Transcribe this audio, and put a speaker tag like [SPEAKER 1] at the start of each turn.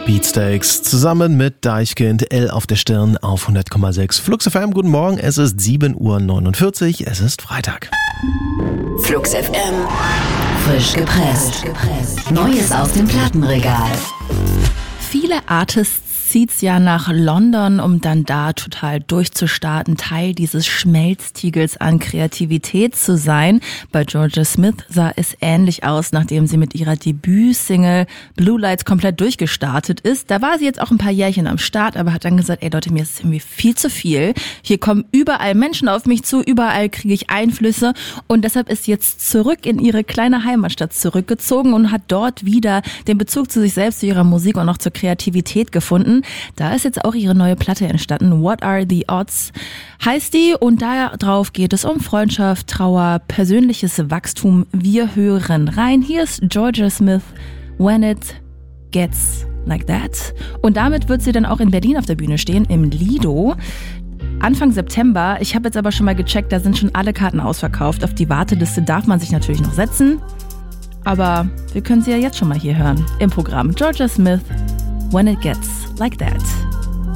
[SPEAKER 1] Beatsteaks zusammen mit Deichkind, L auf der Stirn auf 100,6. Flux FM, guten Morgen, es ist 7:49 Uhr, es ist Freitag.
[SPEAKER 2] Flux FM, frisch gepresst. Neues aus dem Plattenregal.
[SPEAKER 3] Viele Artists zieht's ja nach London, um dann da total durchzustarten, Teil dieses Schmelztiegels an Kreativität zu sein. Bei Jorja Smith sah es ähnlich aus, nachdem sie mit ihrer Debütsingle Blue Lights komplett durchgestartet ist. Da war sie jetzt auch ein paar Jährchen am Start, aber hat dann gesagt, ey Leute, mir ist es irgendwie viel zu viel. Hier kommen überall Menschen auf mich zu, überall kriege ich Einflüsse und deshalb ist sie jetzt zurück in ihre kleine Heimatstadt zurückgezogen und hat dort wieder den Bezug zu sich selbst, zu ihrer Musik und auch zur Kreativität gefunden. Da ist jetzt auch ihre neue Platte entstanden. What Are the Odds heißt die und darauf geht es um Freundschaft, Trauer, persönliches Wachstum. Wir hören rein. Hier ist Jorja Smith, When It Gets Like That. Und damit wird sie dann auch in Berlin auf der Bühne stehen, im Lido. Anfang September. Ich habe jetzt aber schon mal gecheckt, da sind schon alle Karten ausverkauft. Auf die Warteliste darf man sich natürlich noch setzen. Aber wir können sie ja jetzt schon mal hier hören im Programm. Jorja Smith, When It Gets Like That.